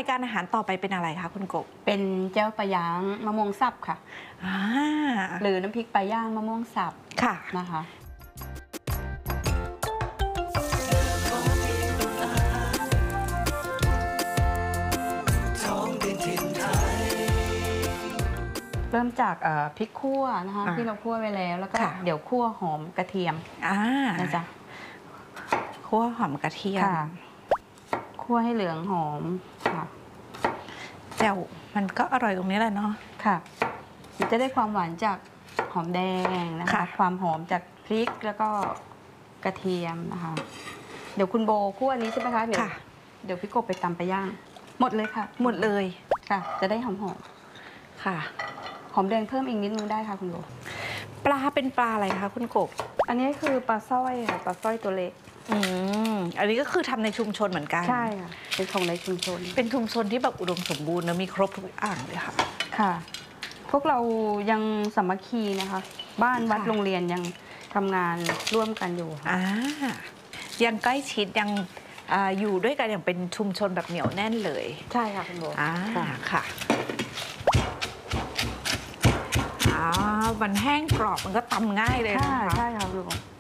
ายการอาหารต่อไปเป็นอะไรคะคุณกบเป็นเจ้าปลาย่างมะม่วงสับค่ะหรือน้ำพริกปลาย่างมะม่วงสับค่ะนะคะเริ่มจากพริกคั่วนะคะที่เราคั่วไว้แล้วก็เดี๋ยวคั่วหอมกระเทียมนะจ๊ะคั่วหอมกระเทียมคั่วให้เหลืองหอมค่ะแจ่วมันก็อร่อยตรงนี้แหละเนาะค่ะมันจะได้ความหวานจากหอมแดงนะคะความหอมจากพริกแล้วก็กระเทียมนะคะเดี๋ยวคุณโบคั่วอันนี้ใช่ไหมคะเดี๋ยวพี่กบไปตำไปย่างหมดเลยค่ะหมดเลยค่ะจะได้หอมค่ะหอมแดงเพิ่มอีกนิดนึงได้ค่ะคุณโบปลาเป็นปลาอะไรคะคุณกบอันนี้คือปลาสร้อยค่ะปลาสร้อยตัวเล็กอันนี้ก็คือทำในชุมชนเหมือนกันใช่ค่ะเป็นของในชุมชนเป็นชุมชนที่แบบอุดมสมบูรณ์และมีครบทุกอย่างเลยค่ะค่ะพวกเรายังสามัคคีนะคะบ้านวัดโรงเรียนยังทำงานร่วมกันอยู่ยังใกล้ชิดยังอยู่ด้วยกันอย่างเป็นชุมชนแบบเหนียวแน่นเลยใช่ค่ะคุณโบค่ะมันแห้งกรอบมันก็ตำง่ายเลยนะคะใช่ค่ะคุณโบ